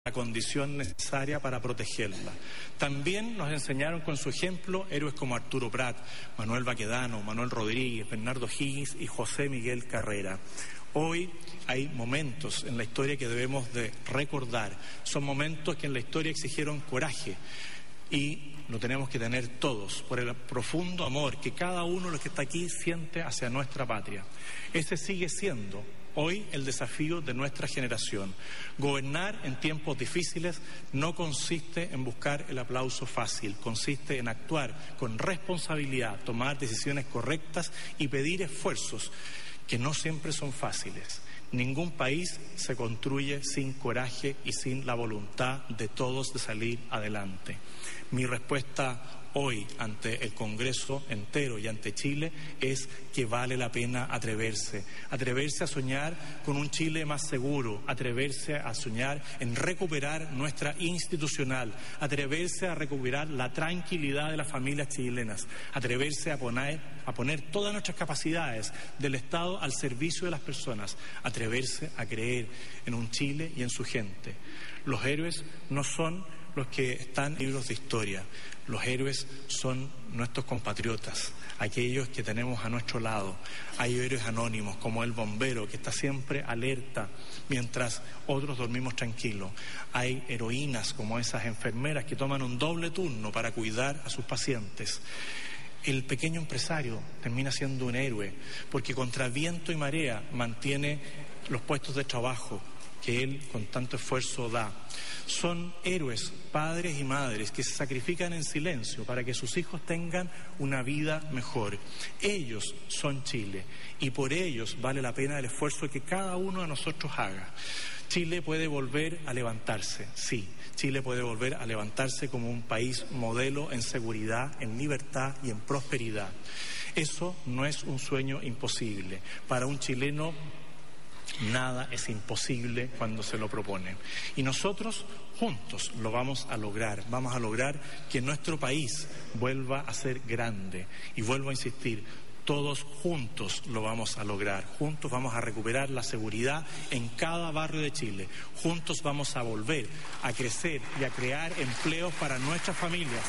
la condición necesaria para protegerla. También nos enseñaron con su ejemplo héroes como Arturo Prat, Manuel Baquedano, Manuel Rodríguez, Bernardo Higgins y José Miguel Carrera. Hoy hay momentos en la historia que debemos de recordar. Son momentos que en la historia exigieron coraje y lo tenemos que tener todos por el profundo amor que cada uno de los que está aquí siente hacia nuestra patria. Ese sigue siendo hoy el desafío de nuestra generación. Gobernar en tiempos difíciles no consiste en buscar el aplauso fácil, consiste en actuar con responsabilidad, tomar decisiones correctas y pedir esfuerzos que no siempre son fáciles. Ningún país se construye sin coraje y sin la voluntad de todos de salir adelante. Mi respuesta hoy ante el Congreso entero y ante Chile es que vale la pena atreverse a soñar con un Chile más seguro, atreverse a soñar en recuperar nuestra institucional, atreverse a recuperar la tranquilidad de las familias chilenas, atreverse a poner todas nuestras capacidades del Estado al servicio de las personas, atreverse a creer en un Chile y en su gente. Los héroes no son los que están en libros de historia. Los héroes son nuestros compatriotas, aquellos que tenemos a nuestro lado. Hay héroes anónimos como el bombero que está siempre alerta mientras otros dormimos tranquilos. Hay heroínas como esas enfermeras que toman un doble turno para cuidar a sus pacientes. El pequeño empresario termina siendo un héroe porque contra viento y marea mantiene los puestos de trabajo que él con tanto esfuerzo da. Son héroes, padres y madres que se sacrifican en silencio para que sus hijos tengan una vida mejor. Ellos son Chile y por ellos vale la pena el esfuerzo que cada uno de nosotros haga. Chile puede volver a levantarse, sí. Chile puede volver a levantarse como un país modelo en seguridad, en libertad y en prosperidad. Eso no es un sueño imposible. Para un chileno nada es imposible cuando se lo proponen. Y nosotros juntos lo vamos a lograr. Vamos a lograr que nuestro país vuelva a ser grande. Y vuelvo a insistir, todos juntos lo vamos a lograr. Juntos vamos a recuperar la seguridad en cada barrio de Chile. Juntos vamos a volver a crecer y a crear empleos para nuestras familias.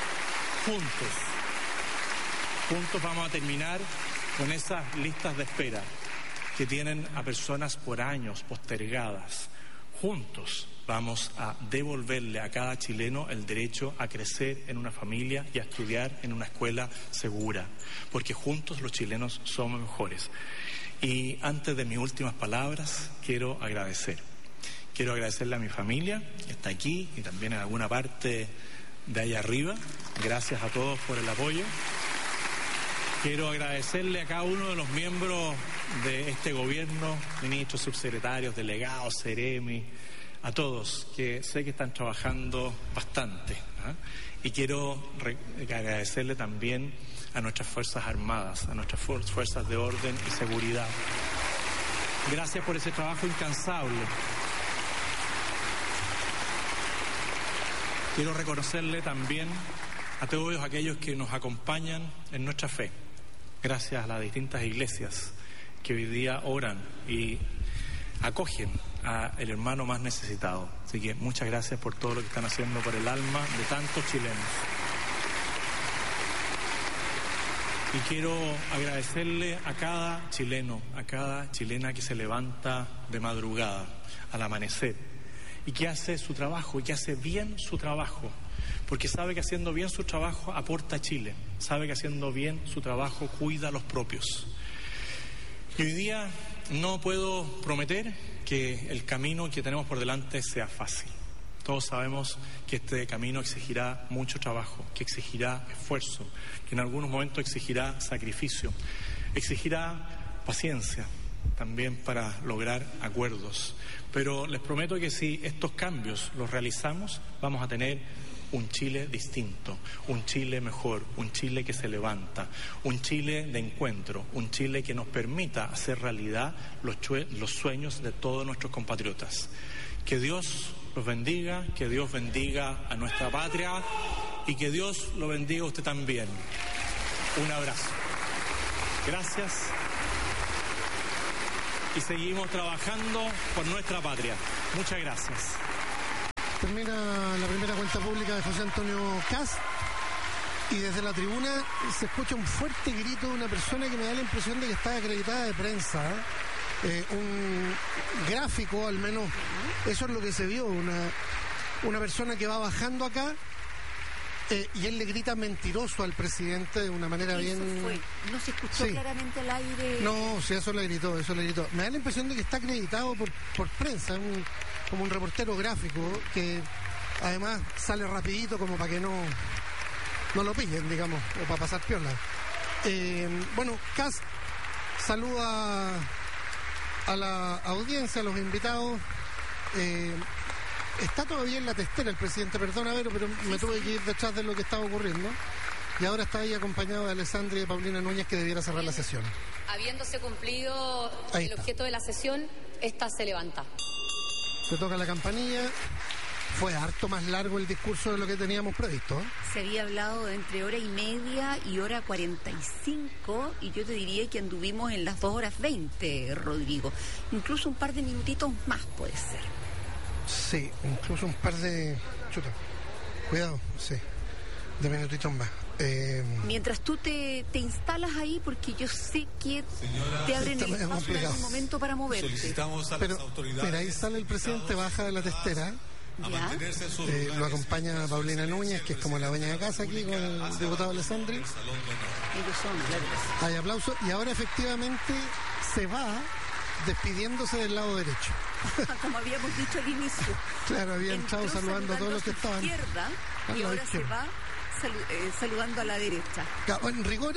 Juntos vamos a terminar con esas listas de espera que tienen a personas por años postergadas. Juntos vamos a devolverle a cada chileno el derecho a crecer en una familia y a estudiar en una escuela segura, porque juntos los chilenos somos mejores. Y antes de mis últimas palabras, quiero agradecerle a mi familia, que está aquí y también en alguna parte de allá arriba. Gracias a todos por el apoyo. Quiero agradecerle a cada uno de los miembros de este gobierno, ministros, subsecretarios, delegados, seremi, a todos, que sé que están trabajando bastante. Y quiero agradecerle también a nuestras Fuerzas Armadas, a nuestras fuerzas de orden y seguridad. Gracias por ese trabajo incansable. Quiero reconocerle también a todos aquellos que nos acompañan en nuestra fe. Gracias a las distintas iglesias que hoy día oran y acogen al hermano más necesitado. Así que muchas gracias por todo lo que están haciendo por el alma de tantos chilenos. Y quiero agradecerle a cada chileno, a cada chilena que se levanta de madrugada al amanecer y que hace su trabajo y que hace bien su trabajo. Porque sabe que haciendo bien su trabajo aporta a Chile, sabe que haciendo bien su trabajo cuida a los propios. Y hoy día no puedo prometer que el camino que tenemos por delante sea fácil. Todos sabemos que este camino exigirá mucho trabajo, que exigirá esfuerzo, que en algunos momentos exigirá sacrificio, exigirá paciencia también para lograr acuerdos. Pero les prometo que si estos cambios los realizamos, vamos a tener un Chile distinto, un Chile mejor, un Chile que se levanta, un Chile de encuentro, un Chile que nos permita hacer realidad los sueños de todos nuestros compatriotas. Que Dios los bendiga, que Dios bendiga a nuestra patria y que Dios lo bendiga a usted también. Un abrazo. Gracias. Y seguimos trabajando por nuestra patria. Muchas gracias. Termina la primera cuenta pública de José Antonio Kast y desde la tribuna se escucha un fuerte grito de una persona que me da la impresión de que está acreditada de prensa. Un gráfico, al menos, eso es lo que se vio, una persona que va bajando acá y él le grita mentiroso al presidente de una manera eso bien... fue. No se escuchó claramente al aire. No, sí, eso le gritó. Me da la impresión de que está acreditado por prensa, como un reportero gráfico que además sale rapidito como para que no lo pillen, digamos, o para pasar piola. Bueno, Kast saluda a la audiencia, a los invitados. Está todavía en la testera el presidente, perdona, Vero, pero me tuve que ir detrás de lo que estaba ocurriendo. Y ahora está ahí acompañado de Alessandra y de Paulina Núñez, que debiera cerrar la sesión. Habiéndose cumplido el objeto de la sesión, esta se levanta. Se toca la campanilla. Fue harto más largo el discurso de lo que teníamos previsto. Se había hablado de entre hora y media y hora 45, y yo te diría que anduvimos en las 2 horas 20, Rodrigo. Incluso un par de minutitos más puede ser. Sí, incluso un par de... Chuta, cuidado, sí, de minutitos más. Mientras tú te instalas ahí, porque yo sé que te abren el espacio en algún momento para moverte. Solicitamos a las autoridades. Mira, ahí sale el presidente, baja de la testera. Lo acompaña Paulina Núñez, que es como la dueña de casa aquí, con el diputado Alessandri. Ellos son, claro. Hay aplausos y ahora efectivamente se va despidiéndose del lado derecho. Como habíamos dicho al inicio. Claro, había entrado saludando a todos los que estaban. Izquierda, y ahora se va saludando a la derecha. En rigor,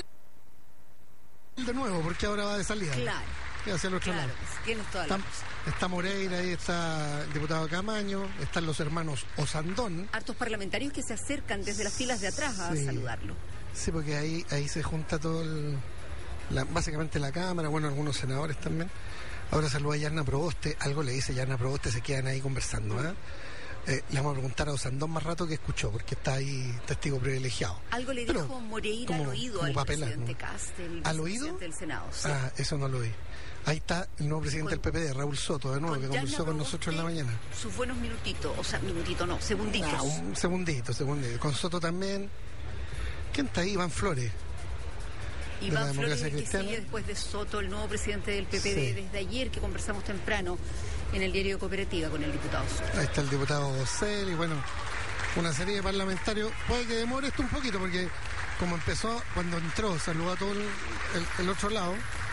de nuevo, porque ahora va de salida. Claro. Y hacia el otro lado. Tienes toda la razón. Está Moreira, ahí está el diputado Camaño, están los hermanos Osandón. Hartos parlamentarios que se acercan desde las filas de atrás a saludarlo. Sí, porque ahí se junta todo básicamente la Cámara, bueno, algunos senadores también. Ahora saluda a Yarna Proboste, algo le dice Yarna Proboste, se quedan ahí conversando. Le vamos a preguntar a Osandón más rato que escuchó, porque está ahí testigo privilegiado. Algo le dijo Moreira al oído al presidente Kast, el presidente del Senado. Sí. Eso no lo oí. Ahí está el nuevo presidente del PPD, Raúl Soto, de nuevo, que conversó con nosotros en la mañana. Sus buenos minutitos, o sea, segunditos. Un segundito. Con Soto también. ¿Quién está ahí? Iván Flores. Iván Flores, que sigue después de Soto, el nuevo presidente del PPD, desde ayer, que conversamos temprano en el diario Cooperativa con el diputado Soto. Ahí está el diputado Cel y bueno, una serie de parlamentarios. Puede que demore esto un poquito, porque como empezó, cuando entró, saludó a todo el otro lado.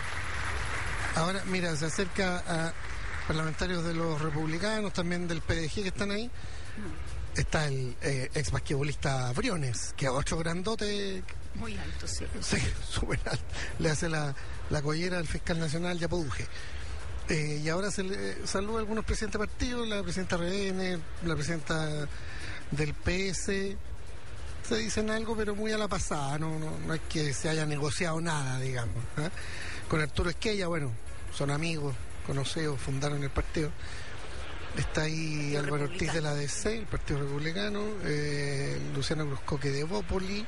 Ahora, mira, se acerca a parlamentarios de los republicanos, también del PDG que están ahí. Está el ex basquetbolista Briones, que es otro grandote. Muy alto, sí. Sí, súper alto. Le hace la collera al fiscal nacional Yapoduje. Y ahora se le saluda a algunos presidentes de partidos, la presidenta RN, la presidenta del PS. Se dicen algo, pero muy a la pasada, no es que se haya negociado nada, digamos. Con Arturo Esquella, bueno, son amigos, conocidos, fundaron el partido. Está ahí Álvaro Ortiz de la DC, el Partido Republicano, Luciano Cruzcoque de Bópoli.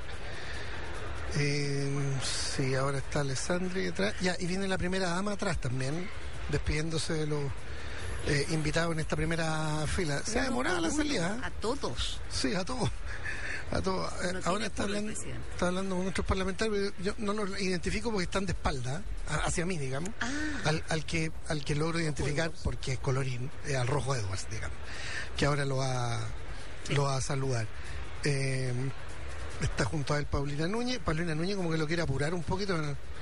Sí, ahora está Alessandri detrás. Y viene la primera dama atrás también, despidiéndose de los invitados en esta primera fila. Se ha demorado la salida. A todos. Sí, a todos. Ahora está hablando con nuestros parlamentarios. Yo no los identifico porque están de espalda hacia mí, digamos. Al que logro identificar porque es colorín, al Rojo Edwards, digamos, que ahora lo va a saludar. Está junto a él Paulina Núñez como que lo quiere apurar un poquito.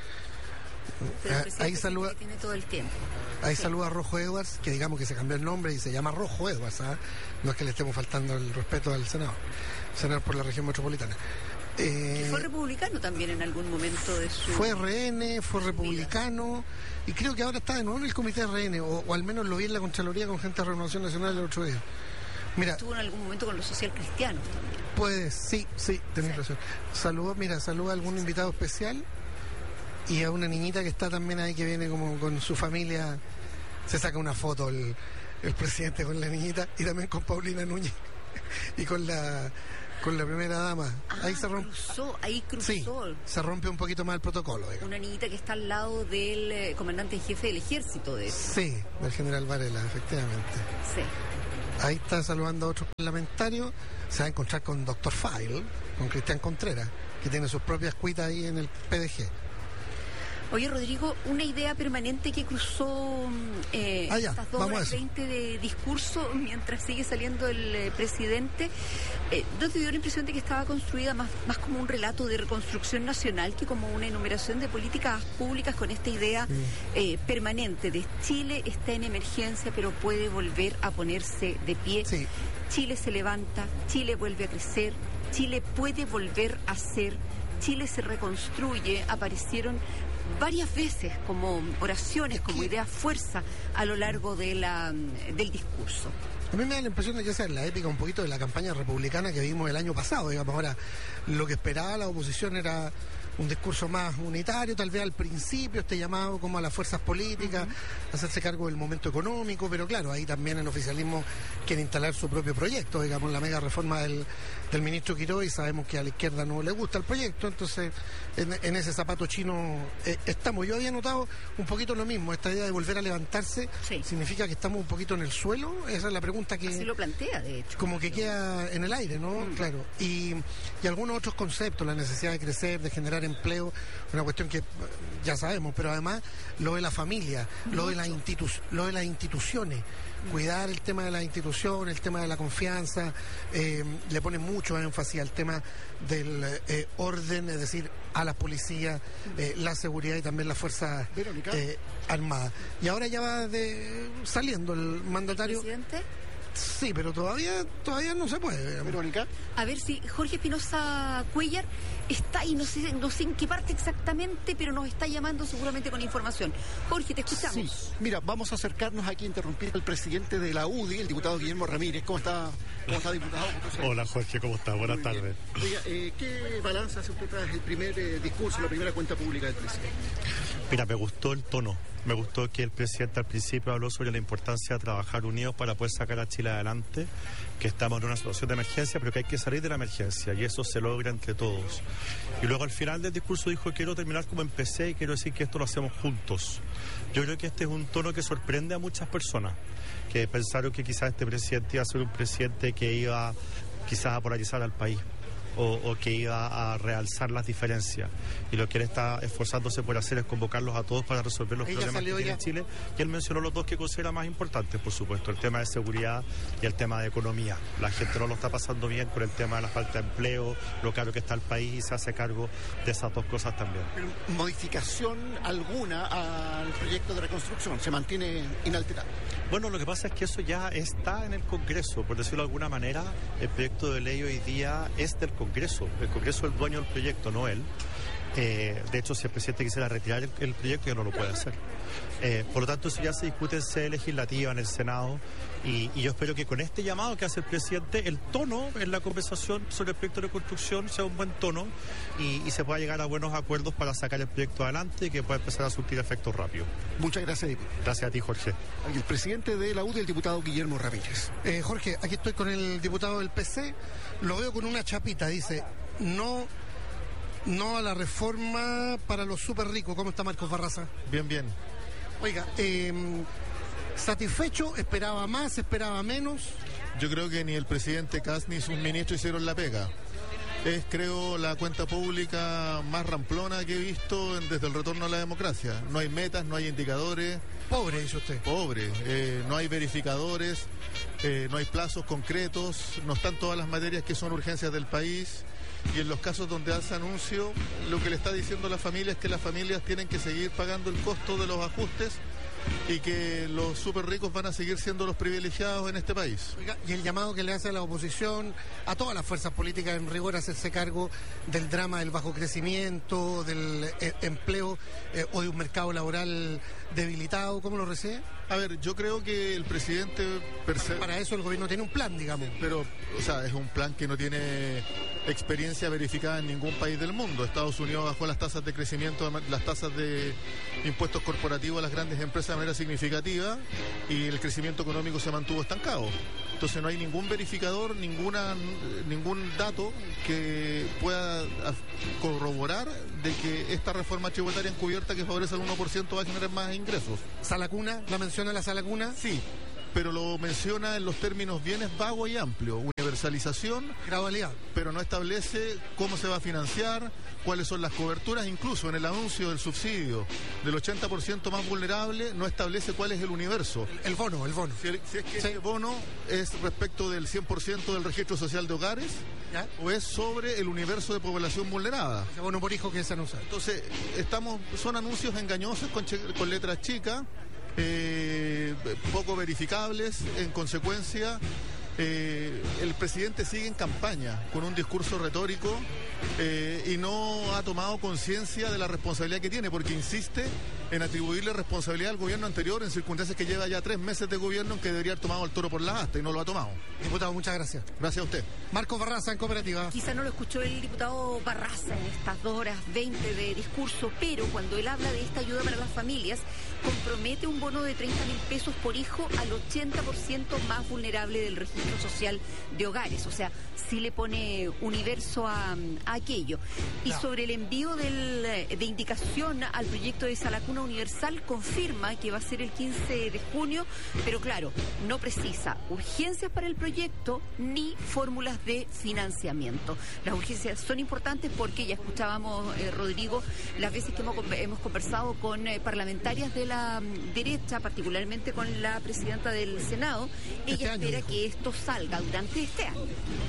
Ahí saluda, tiene todo el tiempo. Ahí saluda a Rojo Edwards, que digamos que se cambió el nombre y se llama Rojo Edwards. No es que le estemos faltando el respeto al senador por la región metropolitana. Que fue republicano también en algún momento de su... Fue RN, fue republicano, y creo que ahora está de nuevo en el comité RN, o al menos lo vi en la Contraloría con gente de Renovación Nacional el otro día. Mira, estuvo en algún momento con los socialcristianos también. Pues sí, tenés razón. Saluda a algún invitado especial y a una niñita que está también ahí, que viene como con su familia. Se saca una foto el presidente con la niñita y también con Paulina Núñez y con la primera dama. Ahí se rompe. Cruzó. Sí, se rompe un poquito más el protocolo, digamos. Una niñita que está al lado del comandante en jefe del ejército, de eso. Sí, del general Varela, efectivamente. Sí. Ahí está saludando a otros parlamentarios. Se va a encontrar con Dr. File, con Cristian Contreras, que tiene sus propias cuitas ahí en el PDG. Oye, Rodrigo, una idea permanente que cruzó estas 2 horas 20 de discurso mientras sigue saliendo el presidente. ¿No te dio la impresión de que estaba construida más como un relato de reconstrucción nacional que como una enumeración de políticas públicas con esta idea permanente de Chile está en emergencia pero puede volver a ponerse de pie? Sí. Chile se levanta, Chile vuelve a crecer, Chile puede volver a ser, Chile se reconstruye. Aparecieron varias veces como oraciones, como ideas fuerza a lo largo de del discurso. A mí me da la impresión de que esa es la épica un poquito de la campaña republicana que vimos el año pasado, digamos. Ahora, lo que esperaba la oposición era un discurso más unitario, tal vez al principio, este llamado como a las fuerzas políticas, hacerse cargo del momento económico, pero claro, ahí también el oficialismo quiere instalar su propio proyecto, digamos, la mega reforma del ministro Quirós, y sabemos que a la izquierda no le gusta el proyecto, entonces en ese zapato chino estamos. Yo había notado un poquito lo mismo, esta idea de volver a levantarse, ¿significa que estamos un poquito en el suelo? Esa es la pregunta que... Así lo plantea, de hecho. Como que queda en el aire, ¿no? Claro. Y algunos otros conceptos, la necesidad de crecer, de generar empleo, una cuestión que ya sabemos, pero además lo de la familia, lo de las instituciones, cuidar el tema de las instituciones, el tema de la confianza, le pone mucho énfasis al tema del orden, es decir, a la policía, la seguridad y también las fuerzas armadas. Y ahora ya va saliendo el mandatario. ¿El presidente? Sí, pero todavía no se puede. Verónica. A ver si Jorge Espinosa Cuéllar está ahí, no sé en qué parte exactamente, pero nos está llamando seguramente con información. Jorge, te escuchamos. Sí, mira, vamos a acercarnos aquí a interrumpir al presidente de la UDI, el diputado Guillermo Ramírez. ¿Cómo está, diputado? Hola, Jorge, ¿cómo está? Buenas tardes. Oiga, ¿qué balance hace usted tras el primer discurso, la primera cuenta pública del presidente? Mira, me gustó el tono. Me gustó que el presidente al principio habló sobre la importancia de trabajar unidos para poder sacar a Chile adelante, que estamos en una situación de emergencia, pero que hay que salir de la emergencia y eso se logra entre todos. Y luego al final del discurso dijo: quiero terminar como empecé y quiero decir que esto lo hacemos juntos. Yo creo que este es un tono que sorprende a muchas personas, que pensaron que quizás este presidente iba a ser un presidente que iba quizás a polarizar al país. O que iba a realzar las diferencias, y lo que él está esforzándose por hacer es convocarlos a todos para resolver los problemas que tiene Chile, y él mencionó los dos que considera más importantes, por supuesto, el tema de seguridad y el tema de economía. La gente no lo está pasando bien con el tema de la falta de empleo, lo caro que está el país, y se hace cargo de esas dos cosas también. Pero ¿modificación alguna al proyecto de reconstrucción? ¿Se mantiene inalterado? Bueno, lo que pasa es que eso ya está en el Congreso, por decirlo de alguna manera. El proyecto de ley hoy día es del Congreso. El Congreso es el dueño del proyecto, no él. De hecho, si el presidente quisiera retirar el proyecto, ya no lo puede hacer. Por lo tanto, eso ya se discute en sede legislativa, en el Senado, y yo espero que con este llamado que hace el presidente, el tono en la conversación sobre el proyecto de reconstrucción sea un buen tono y se pueda llegar a buenos acuerdos para sacar el proyecto adelante y que pueda empezar a surtir efectos rápidos. Muchas gracias, diputado. Gracias a ti, Jorge. El presidente de la UDI, el diputado Guillermo Ramírez. Jorge, aquí estoy con el diputado del PC, lo veo con una chapita, dice: no a la reforma para los súper ricos. ¿Cómo está Marcos Barraza? Bien. Oiga, ¿satisfecho? ¿Esperaba más? ¿Esperaba menos? Yo creo que ni el presidente Kast ni sus ministros hicieron la pega. Es, creo, la cuenta pública más ramplona que he visto desde el retorno a la democracia. No hay metas, no hay indicadores. Pobre, dice usted. Pobre. No hay verificadores, no hay plazos concretos, no están todas las materias que son urgencias del país. Y en los casos donde hace anuncio, lo que le está diciendo a la familia es que las familias tienen que seguir pagando el costo de los ajustes y que los súper ricos van a seguir siendo los privilegiados en este país. Oiga, y el llamado que le hace a la oposición, a todas las fuerzas políticas, en rigor, a hacerse cargo del drama del bajo crecimiento, del empleo o de un mercado laboral debilitado, ¿cómo lo recibe? A ver, yo creo que el presidente... Para eso el gobierno tiene un plan, digamos. Pero, o sea, es un plan que no tiene experiencia verificada en ningún país del mundo. Estados Unidos bajó las tasas de crecimiento, las tasas de impuestos corporativos a las grandes empresas de manera significativa, y el crecimiento económico se mantuvo estancado. Entonces no hay ningún verificador, ningún dato que pueda corroborar de que esta reforma tributaria encubierta que favorece al 1% va a generar más ingresos. ¿Sala Cuna? ¿La menciona la Sala Cuna? Sí. pero lo menciona en los términos bien vago y amplio. Universalización, gradualidad, pero no establece cómo se va a financiar, cuáles son las coberturas. Incluso en el anuncio del subsidio del 80% más vulnerable no establece cuál es el universo. El bono. Si es que ese bono es respecto del 100% del registro social de hogares, ¿ya?, o es sobre el universo de población vulnerada. Ese bono por hijo que se anuncia. Entonces, son anuncios engañosos con letras chicas, poco verificables. En consecuencia, el presidente sigue en campaña con un discurso retórico y no ha tomado conciencia de la responsabilidad que tiene, porque insiste en atribuirle responsabilidad al gobierno anterior en circunstancias que lleva ya 3 meses de gobierno en que debería haber tomado el toro por las astas y no lo ha tomado. Diputado, muchas gracias. Gracias a usted. Marcos Barraza, en Cooperativa. Quizá no lo escuchó el diputado Barraza en estas 2 horas 20 de discurso, pero cuando él habla de esta ayuda para las familias, compromete un bono de 30.000 pesos por hijo al 80% más vulnerable del registro social de hogares. O sea, sí le pone universo a aquello. Y sobre el envío de indicación al proyecto de Salacuna Universal, confirma que va a ser el 15 de junio, pero claro, no precisa urgencias para el proyecto ni fórmulas de financiamiento. Las urgencias son importantes porque ya escuchábamos, Rodrigo, las veces que hemos conversado con parlamentarias de la derecha, particularmente con la presidenta del Senado. Ella espera que esto salga durante este año.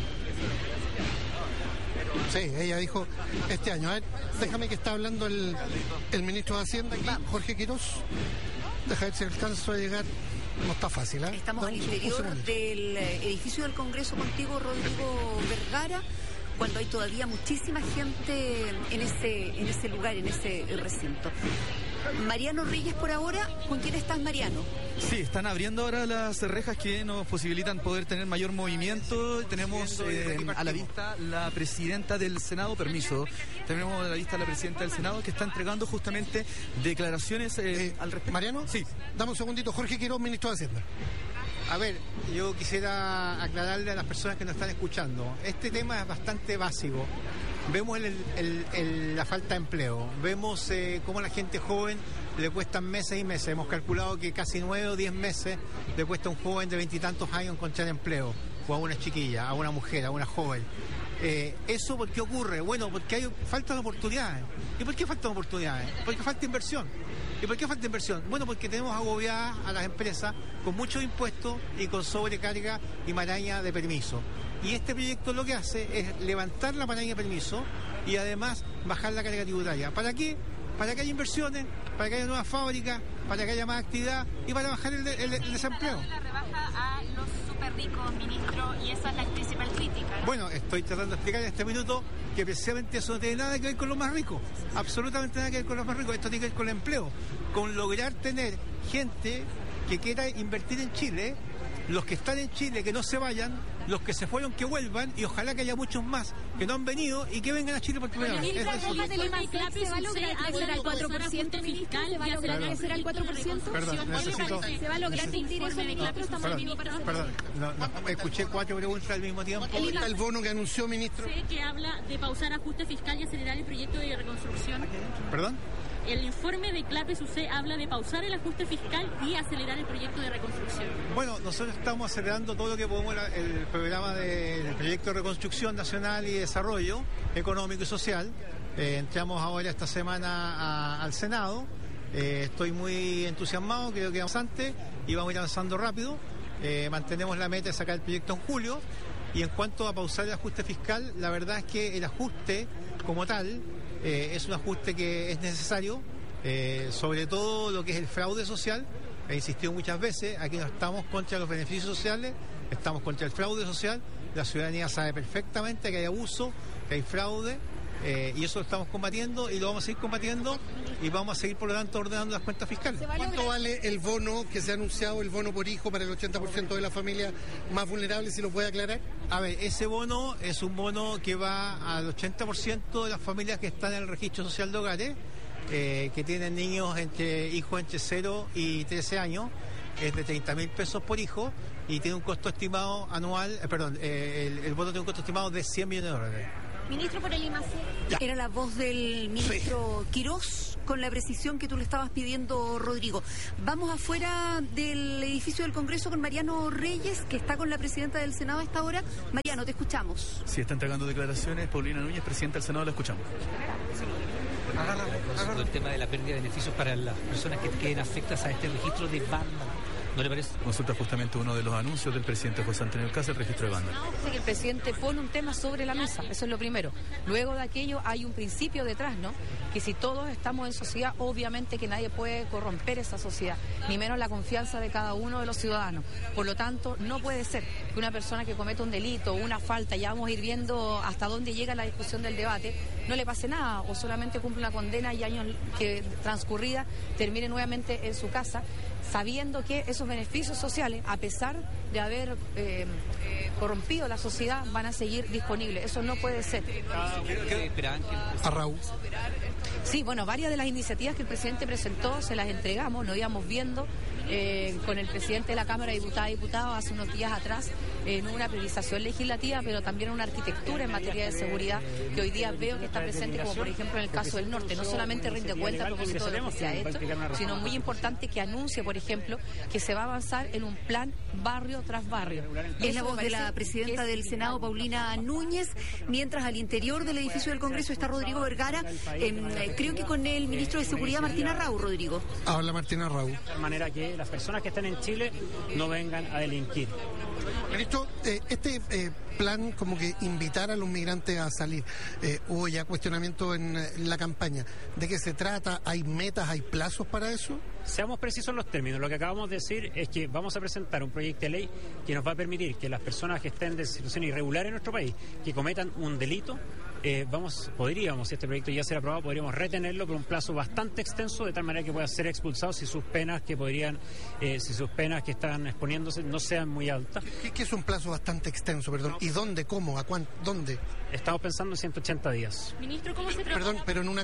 Sí, ella dijo este año. A ver, déjame que está hablando el ministro de Hacienda aquí, Jorge Quirós. Deja ver si alcanzo a llegar. No está fácil, ¿eh? Estamos al interior del edificio del Congreso contigo, Rodrigo Vergara, cuando hay todavía muchísima gente en ese lugar, en ese recinto. Mariano Reyes por ahora, ¿con quién estás, Mariano? Sí, están abriendo ahora las rejas que nos posibilitan poder tener mayor movimiento. Tenemos a la vista la presidenta del Senado, permiso, tenemos a la vista la presidenta del Senado que está entregando justamente declaraciones al respecto. Mariano, sí, dame un segundito. Jorge Quirós, ministro de Hacienda. A ver, yo quisiera aclararle a las personas que nos están escuchando. Este tema es bastante básico. Vemos la falta de empleo, vemos cómo a la gente joven le cuestan meses y meses. Hemos calculado que casi 9 o 10 meses le cuesta a un joven de 20 y tantos años encontrar empleo, o a una chiquilla, a una mujer, a una joven. ¿Eso por qué ocurre? Bueno, porque hay falta de oportunidades. ¿Y por qué falta de oportunidades? Porque falta inversión. ¿Y por qué falta inversión? Bueno, porque tenemos agobiadas a las empresas con muchos impuestos y con sobrecarga y maraña de permiso. Y este proyecto lo que hace es levantar la maraña de permiso y además bajar la carga tributaria. ¿Para qué? Para que haya inversiones, para que haya nuevas fábricas, para que haya más actividad y para bajar el desempleo. La rebaja a los súper ricos, ministro, y esa es la principal crítica, ¿no? Bueno, estoy tratando de explicar en este minuto que precisamente eso no tiene nada que ver con los más ricos, absolutamente nada que ver con los más ricos. Esto tiene que ver con el empleo, con lograr tener gente que quiera invertir en Chile, los que están en Chile que no se vayan, los que se fueron que vuelvan, y ojalá que haya muchos más que no han venido y que vengan a Chile por primera vez. ¿Se va a lograr crecer al 4%, ministro? ¿Se va a lograr crecer al 4%? Perdón, necesito... ¿Se va a lograr sentir eso, ministro? Perdón, no, escuché 4 preguntas al mismo tiempo. El bono que anunció, ministro. Sé que habla de pausar ajuste fiscal y acelerar el proyecto de reconstrucción. ¿Perdón? El informe de CLAPES-UC habla de pausar el ajuste fiscal y acelerar el proyecto de reconstrucción. Bueno, nosotros estamos acelerando todo lo que podemos, el programa del proyecto de reconstrucción nacional y desarrollo económico y social. Entramos ahora esta semana al Senado. Estoy muy entusiasmado, creo que vamos avanzante y vamos a ir avanzando rápido. Mantenemos la meta de sacar el proyecto en julio. Y en cuanto a pausar el ajuste fiscal, la verdad es que el ajuste como tal es un ajuste que es necesario, sobre todo lo que es el fraude social. He insistido muchas veces, aquí no estamos contra los beneficios sociales, estamos contra el fraude social. La ciudadanía sabe perfectamente que hay abuso, que hay fraude, y eso lo estamos combatiendo y lo vamos a seguir combatiendo y vamos a seguir, por lo tanto, ordenando las cuentas fiscales. ¿Cuánto vale el bono que se ha anunciado, el bono por hijo para el 80% de las familias más vulnerables, si lo puede aclarar? A ver, ese bono es un bono que va al 80% de las familias que están en el registro social de hogares, que tienen hijos entre 0 y 13 años. Es de 30.000 pesos por hijo y tiene un costo estimado anual, el bono tiene un costo estimado de $100 millones. Ministro, por el IMACE. Era la voz del ministro Quirós, con la precisión que tú le estabas pidiendo, Rodrigo. Vamos afuera del edificio del Congreso con Mariano Reyes, que está con la presidenta del Senado a esta hora. Mariano, te escuchamos. Sí, está entregando declaraciones. Paulina Núñez, presidenta del Senado, la escuchamos. El tema de la pérdida de beneficios para las personas que queden afectadas a este registro de banda. ¿No le parece? Consulta justamente uno de los anuncios del presidente José Antonio Caz, el registro de banda. El presidente pone un tema sobre la mesa, eso es lo primero. Luego de aquello hay un principio detrás, ¿no? Que si todos estamos en sociedad, obviamente que nadie puede corromper esa sociedad, ni menos la confianza de cada uno de los ciudadanos. Por lo tanto, no puede ser que una persona que cometa un delito o una falta, ya vamos a ir viendo hasta dónde llega la discusión del debate, no le pase nada o solamente cumple una condena y años que transcurrida termine nuevamente en su casa, sabiendo que esos beneficios sociales, a pesar de haber corrompido la sociedad, van a seguir disponibles. Eso no puede ser. A Raúl. Sí, bueno, varias de las iniciativas que el presidente presentó se las entregamos, lo íbamos viendo con el presidente de la Cámara de Diputadas y Diputados hace unos días atrás, en una priorización legislativa, pero también una arquitectura en materia de seguridad que hoy día veo que está presente, como por ejemplo en el caso del norte. No solamente rinde cuenta a propósito de lo que se ha hecho, sino muy importante que anuncie, por ejemplo, que se va a avanzar en un plan barrio tras barrio. Es la voz de la presidenta del Senado, Paulina Núñez, mientras al interior del edificio del Congreso está Rodrigo Vergara, creo que con el ministro de Seguridad, Martín Arrau, Rodrigo. Habla Martín Arrau. De manera que las personas que están en Chile no vengan a delinquir. Ministro, este plan como que invitar a los migrantes a salir, hubo ya cuestionamiento en la campaña. ¿De qué se trata? ¿Hay metas, hay plazos para eso? Seamos precisos en los términos. Lo que acabamos de decir es que vamos a presentar un proyecto de ley que nos va a permitir que las personas que estén de situación irregular en nuestro país, que cometan un delito, podríamos, si este proyecto ya será aprobado, podríamos retenerlo por un plazo bastante extenso, de tal manera que pueda ser expulsado si sus penas que están exponiéndose no sean muy altas. ¿Qué es un plazo bastante extenso, perdón? ¿Y dónde, cómo, a cuánto, dónde? Estamos pensando en 180 días. Ministro, ¿cómo se Perdón, pero en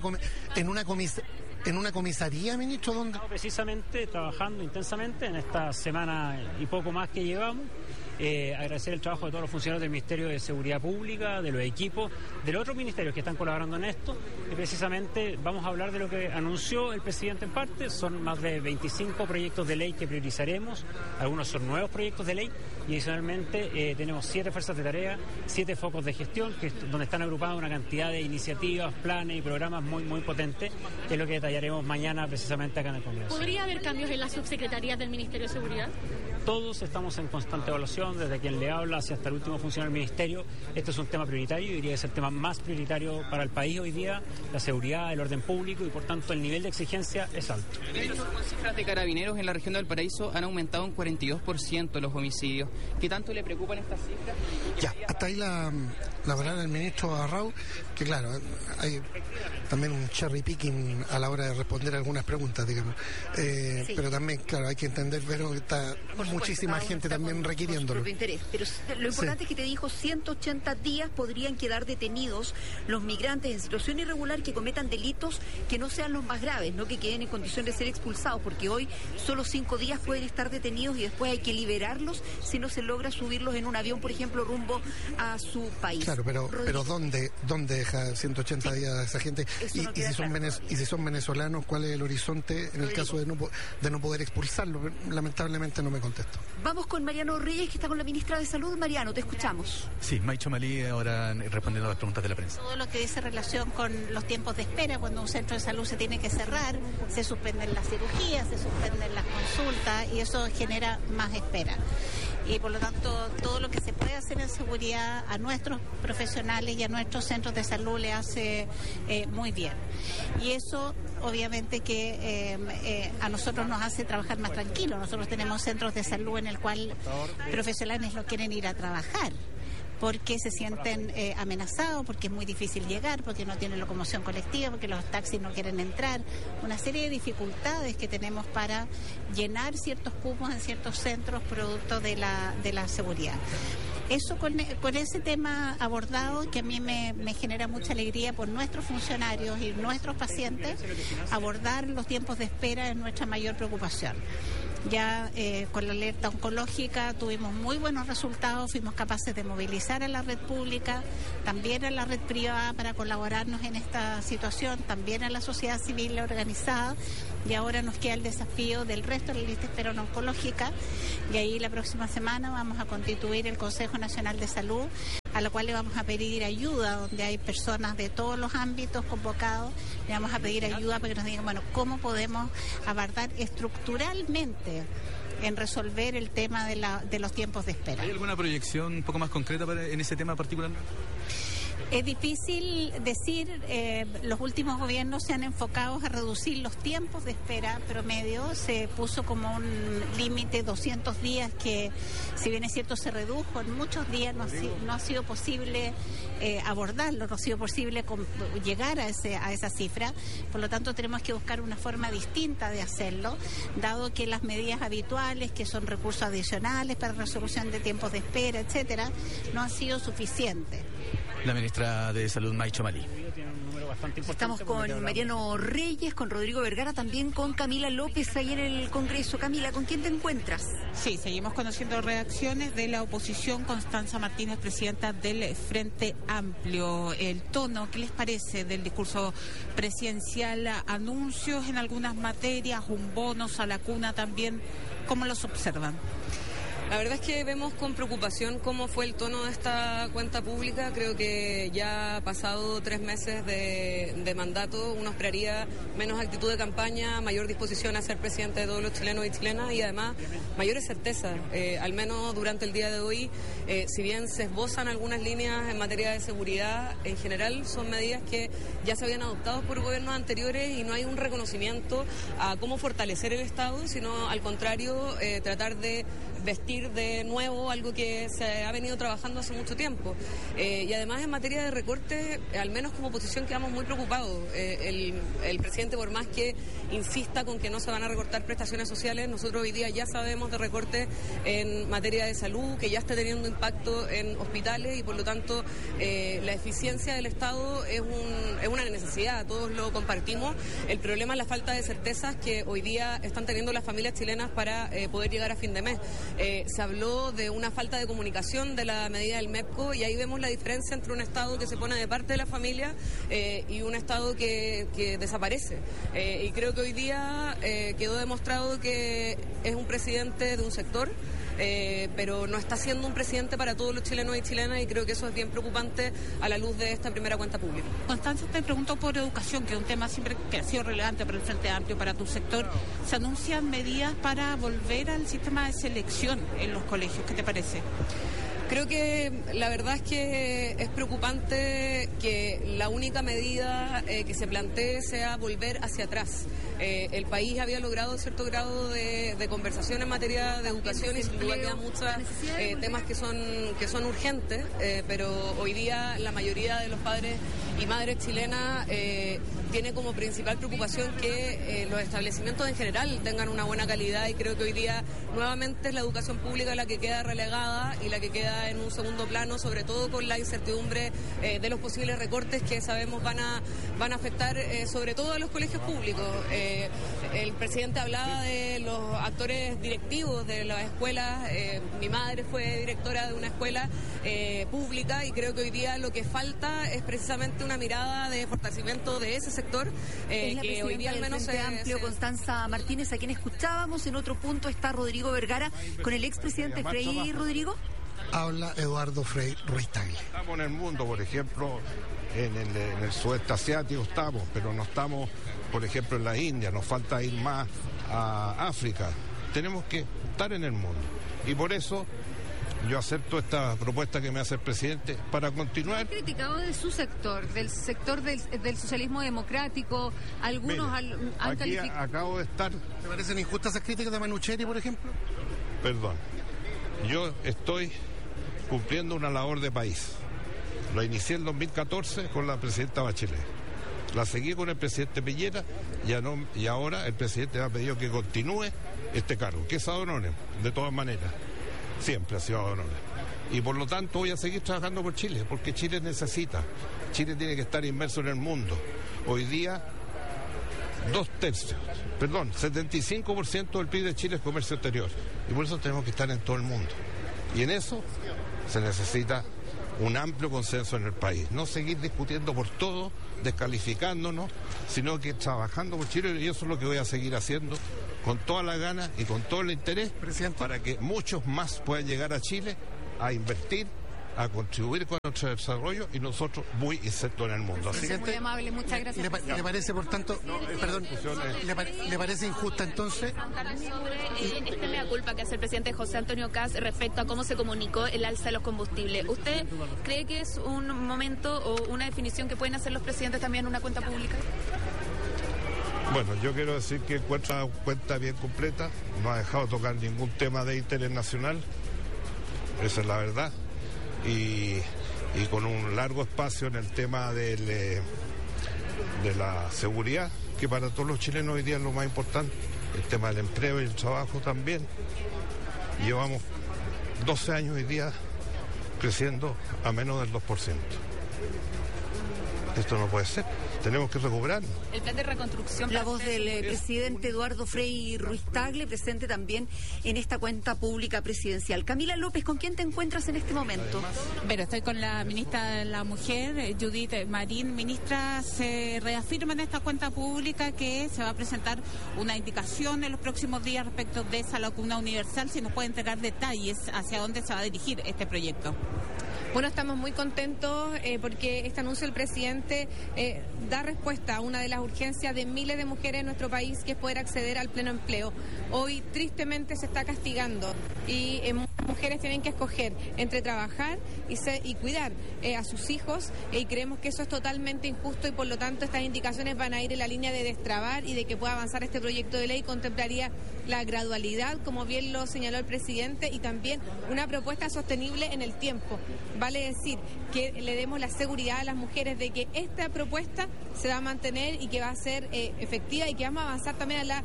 una comisaría, ministro, ¿dónde? Estamos precisamente trabajando intensamente en esta semana y poco más que llevamos. Agradecer el trabajo de todos los funcionarios del Ministerio de Seguridad Pública, de los equipos, de los otros ministerios que están colaborando en esto, y precisamente vamos a hablar de lo que anunció el presidente en parte. Son más de 25 proyectos de ley que priorizaremos, algunos son nuevos proyectos de ley, y adicionalmente tenemos 7 fuerzas de tarea, 7 focos de gestión, donde están agrupadas una cantidad de iniciativas, planes y programas muy, muy potentes, que es lo que detallaremos mañana precisamente acá en el Congreso. ¿Podría haber cambios en las subsecretarías del Ministerio de Seguridad? Todos estamos en constante evaluación, desde quien le habla hacia hasta el último funcionario del Ministerio. Este es un tema prioritario, y diría que es el tema más prioritario para el país hoy día, la seguridad, el orden público, y por tanto el nivel de exigencia es alto. Las cifras de carabineros en la región de Valparaíso han aumentado un 42% los homicidios. ¿Qué tanto le preocupan estas cifras? Ya, hasta ahí la palabra del ministro Arrau, que claro, hay también un cherry picking a la hora de responder algunas preguntas, digamos. Sí. Pero también, claro, hay que entender, pero que está muchísima gente también requiriéndolo. Interés. Pero lo importante es que te dijo 180 días podrían quedar detenidos los migrantes en situación irregular que cometan delitos que no sean los más graves, no que queden en condición de ser expulsados, porque hoy solo 5 días pueden estar detenidos y después hay que liberarlos si no se logra subirlos en un avión, por ejemplo, rumbo a su país. Claro, pero ¿dónde deja 180 días a esa gente? Y si son venezolanos, ¿cuál es el horizonte en el caso de no poder expulsarlos? Lamentablemente no me contesto. Vamos con Mariano Reyes, que está con la ministra de Salud. Mariano, te escuchamos. Sí, Maicho Malí ahora respondiendo a las preguntas de la prensa. Todo lo que dice relación con los tiempos de espera, cuando un centro de salud se tiene que cerrar, se suspenden las cirugías, se suspenden las consultas, y eso genera más espera. Y por lo tanto, todo lo que se puede hacer en seguridad a nuestros profesionales y a nuestros centros de salud le hace muy bien. Y eso, obviamente, que a nosotros nos hace trabajar más tranquilos. Nosotros tenemos centros de salud en el cual profesionales no quieren ir a trabajar porque se sienten amenazados, porque es muy difícil llegar, porque no tienen locomoción colectiva, porque los taxis no quieren entrar. Una serie de dificultades que tenemos para llenar ciertos cupos en ciertos centros producto de la seguridad. Eso con ese tema abordado, que a mí me genera mucha alegría por nuestros funcionarios y nuestros pacientes, abordar los tiempos de espera es nuestra mayor preocupación. Ya con la alerta oncológica tuvimos muy buenos resultados, fuimos capaces de movilizar a la red pública, también a la red privada para colaborarnos en esta situación, también a la sociedad civil organizada, y ahora nos queda el desafío del resto de la lista de espera oncológica, y ahí la próxima semana vamos a constituir el Consejo Nacional de Salud, a lo cual le vamos a pedir ayuda, donde hay personas de todos los ámbitos convocados, le vamos a pedir ayuda para que nos digan, bueno, cómo podemos abordar estructuralmente en resolver el tema de los tiempos de espera. ¿Hay alguna proyección un poco más concreta en ese tema particular? Es difícil decir, los últimos gobiernos se han enfocado a reducir los tiempos de espera promedio, se puso como un límite 200 días que, si bien es cierto, se redujo, en muchos días no ha sido posible abordarlo, no ha sido posible llegar a esa cifra, por lo tanto tenemos que buscar una forma distinta de hacerlo, dado que las medidas habituales, que son recursos adicionales para resolución de tiempos de espera, etcétera, no han sido suficientes. La ministra de Salud, Maicho Malí. Estamos con Mariano Reyes, con Rodrigo Vergara, también con Camila López ahí en el Congreso. Camila, ¿con quién te encuentras? Sí, seguimos conociendo reacciones de la oposición. Constanza Martínez, presidenta del Frente Amplio. El tono, ¿qué les parece del discurso presidencial? Anuncios en algunas materias, un bonos a la cuna también. ¿Cómo los observan? La verdad es que vemos con preocupación cómo fue el tono de esta cuenta pública. Creo que ya ha pasado 3 meses de mandato. Uno esperaría menos actitud de campaña, mayor disposición a ser presidente de todos los chilenos y chilenas y además mayores certezas. Al menos durante el día de hoy, si bien se esbozan algunas líneas en materia de seguridad, en general son medidas que ya se habían adoptado por gobiernos anteriores y no hay un reconocimiento a cómo fortalecer el Estado, sino al contrario, tratar de vestir de nuevo algo que se ha venido trabajando hace mucho tiempo. Y además en materia de recorte, al menos como oposición quedamos muy preocupados. El presidente, por más que insista con que no se van a recortar prestaciones sociales, nosotros hoy día ya sabemos de recortes en materia de salud, que ya está teniendo impacto en hospitales y por lo tanto la eficiencia del Estado es una necesidad, todos lo compartimos. El problema es la falta de certezas que hoy día están teniendo las familias chilenas para poder llegar a fin de mes. Se habló de una falta de comunicación de la medida del MEPCO y ahí vemos la diferencia entre un Estado que se pone de parte de la familia y un Estado que desaparece. Y creo que hoy día quedó demostrado que es un presidente de un sector, pero no está siendo un presidente para todos los chilenos y chilenas y creo que eso es bien preocupante a la luz de esta primera cuenta pública. Constanza, te pregunto por educación, que es un tema siempre que ha sido relevante para el Frente Amplio, para tu sector. ¿Se anuncian medidas para volver al sistema de selección en los colegios? ¿Qué te parece? Creo que la verdad es que es preocupante que la única medida que se plantee sea volver hacia atrás. El país había logrado cierto grado de conversación en materia de educación y sin duda quedan muchos temas que son urgentes, pero hoy día la mayoría de los padres y madres chilenas tiene como principal preocupación que los establecimientos en general tengan una buena calidad y creo que hoy día nuevamente es la educación pública la que queda relegada y la que queda en un segundo plano, sobre todo con la incertidumbre de los posibles recortes que sabemos van a afectar sobre todo a los colegios públicos. El presidente hablaba de los actores directivos de las escuelas. Mi madre fue directora de una escuela pública y creo que hoy día lo que falta es precisamente una mirada de fortalecimiento de ese sector que hoy día al menos Frente Amplio, Constanza Martínez, a quien escuchábamos. En otro punto está Rodrigo Vergara con el expresidente Frei. Rodrigo. Habla Eduardo Frei Ruiz Tagle. Estamos en el mundo, por ejemplo, en el sudeste asiático estamos, pero no estamos, por ejemplo, en la India, nos falta ir más a África. Tenemos que estar en el mundo. Y por eso yo acepto esta propuesta que me hace el presidente para continuar. ¿Han criticado de su sector, del sector del socialismo democrático? Algunos han calificado. Acabo de estar. ¿Te parecen injustas esas críticas de Manucheri, por ejemplo? Perdón. Yo estoy cumpliendo una labor de país. Lo inicié en 2014 con la presidenta Bachelet. La seguí con el presidente Piñera y ahora el presidente me ha pedido que continúe este cargo, que es ad honorem, de todas maneras. Siempre ha sido ad honorem. Y por lo tanto voy a seguir trabajando por Chile, porque Chile necesita. Chile tiene que estar inmerso en el mundo. Hoy día 75% del PIB de Chile es comercio exterior. Y por eso tenemos que estar en todo el mundo. Y en eso se necesita un amplio consenso en el país. No seguir discutiendo por todo, descalificándonos, sino que trabajando por Chile, y eso es lo que voy a seguir haciendo con toda la gana y con todo el interés, para que muchos más puedan llegar a Chile a invertir, a contribuir con nuestro desarrollo y nosotros muy insertos en el mundo. Así muy amable, muchas gracias. ¿Le parece, por tanto, le parece injusta entonces? Sobre este mea culpa que hace el presidente José Antonio Kast respecto a cómo se comunicó el alza de los combustibles. ¿Usted cree que es un momento o una definición que pueden hacer los presidentes también en una cuenta pública? Bueno, yo quiero decir que encuentra una cuenta bien completa, no ha dejado tocar ningún tema de interés nacional, esa es la verdad. Y con un largo espacio en el tema de la seguridad, que para todos los chilenos hoy día es lo más importante, el tema del empleo y el trabajo también. Llevamos 12 años hoy día creciendo a menos del 2%. Esto no puede ser. Tenemos que recuperar. El plan de reconstrucción. La voz del presidente Eduardo Frei Ruiz Tagle, presente también en esta cuenta pública presidencial. Camila López, ¿con quién te encuentras en este momento? Pero estoy con la ministra de la Mujer, Judith Marín. Ministra, se reafirma en esta cuenta pública que se va a presentar una indicación en los próximos días respecto de esa lacuna universal. Si nos puede entregar detalles hacia dónde se va a dirigir este proyecto. Bueno, estamos muy contentos porque este anuncio del presidente da respuesta a una de las urgencias de miles de mujeres en nuestro país, que es poder acceder al pleno empleo. Hoy tristemente se está castigando y muchas mujeres tienen que escoger entre trabajar y cuidar a sus hijos, y creemos que eso es totalmente injusto, y por lo tanto estas indicaciones van a ir en la línea de destrabar y de que pueda avanzar este proyecto de ley. Contemplaría la gradualidad, como bien lo señaló el presidente, y también una propuesta sostenible en el tiempo. Vale decir que le demos la seguridad a las mujeres de que esta propuesta se va a mantener y que va a ser efectiva, y que vamos a avanzar también a la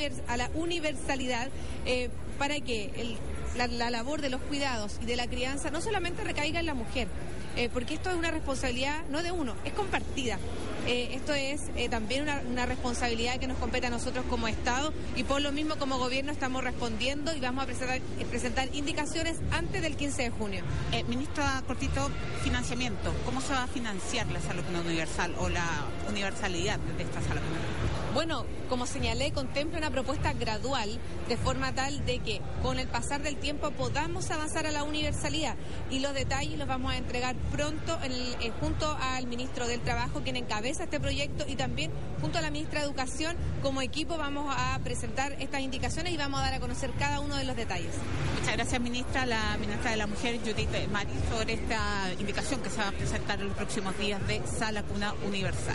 universalidad para que la labor de los cuidados y de la crianza no solamente recaiga en la mujer, porque esto es una responsabilidad no de uno, es compartida. Esto es también una responsabilidad que nos compete a nosotros como Estado, y por lo mismo como gobierno estamos respondiendo y vamos a presentar indicaciones antes del 15 de junio. Ministra, cortito, financiamiento. ¿Cómo se va a financiar la salud universal o la universalidad de esta salud? Bueno, como señalé, contempla una propuesta gradual, de forma tal de que con el pasar del tiempo podamos avanzar a la universalidad, y los detalles los vamos a entregar pronto junto al ministro del Trabajo, quien encabeza este proyecto, y también junto a la ministra de Educación. Como equipo vamos a presentar estas indicaciones y vamos a dar a conocer cada uno de los detalles. Muchas gracias, ministra. La ministra de la Mujer, Judith Marín, sobre esta indicación que se va a presentar en los próximos días de Sala Cuna Universal.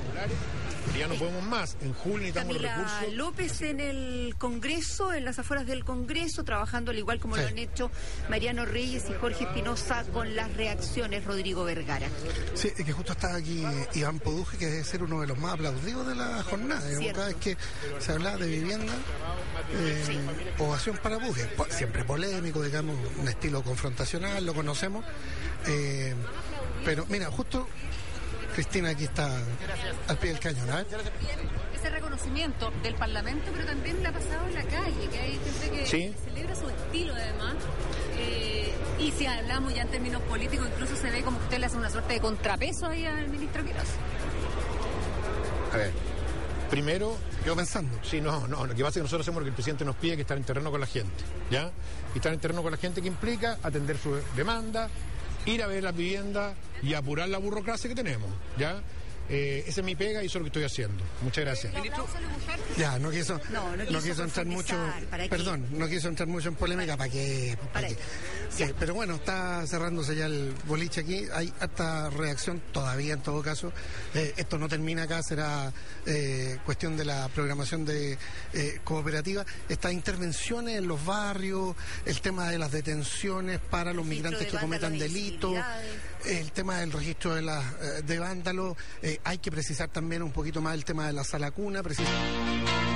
Ya no podemos más. En julio necesitamos los recursos. Camila López en el Congreso, en las afueras del Congreso, trabajando al igual como lo han hecho Mariano Reyes y Jorge Espinosa con las reacciones. Rodrigo Vergara. Sí, es que justo está aquí Iván Poduje, que debe ser uno de los más aplaudidos de la jornada. Cada vez que se habla de vivienda, ovación para Poduje. Siempre polémico, digamos, un estilo confrontacional, lo conocemos. Pero mira, justo Cristina aquí está al pie del cañón, ¿eh? Ese reconocimiento del Parlamento, pero también le ha pasado en la calle, que hay gente que celebra su estilo, además. Y si hablamos ya en términos políticos, incluso se ve como que usted le hace una suerte de contrapeso ahí al ministro Quiroz. A ver, primero... ¿Qué va pensando? Sí, no, lo que pasa es que nosotros hacemos lo que el presidente nos pide, que estar en terreno con la gente, ¿ya? Y estar en terreno con la gente que implica atender su demanda, ir a ver las viviendas y apurar la burocracia que tenemos, ¿ya? Esa es mi pega y eso es lo que estoy haciendo. Muchas gracias. Ya, no quiso entrar mucho, no quiso entrar mucho en polémica, ¿para qué? Sí, pero bueno, está cerrándose ya el boliche aquí, hay harta reacción todavía en todo caso. Esto no termina acá, será cuestión de la programación de cooperativa. Estas intervenciones en los barrios, el tema de las detenciones para los migrantes que cometan delitos, el tema del registro de vándalos, hay que precisar también un poquito más el tema de la sala cuna,